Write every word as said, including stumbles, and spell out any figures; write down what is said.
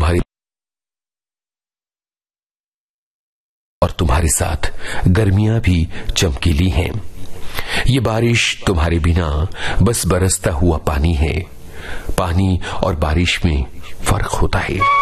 तुम्हारी और तुम्हारे साथ गर्मियां भी चमकीली हैं। ये बारिश तुम्हारे बिना बस बरसता हुआ पानी है। पानी और बारिश में फर्क होता है।